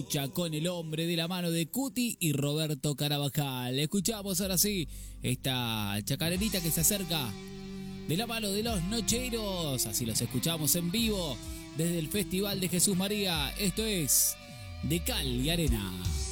Con el hombre de la mano de Cuti y Roberto Carabajal. Escuchamos ahora sí esta chacarerita que se acerca de la mano de los Nocheros. Así los escuchamos en vivo desde el Festival de Jesús María. Esto es De Cal y Arena.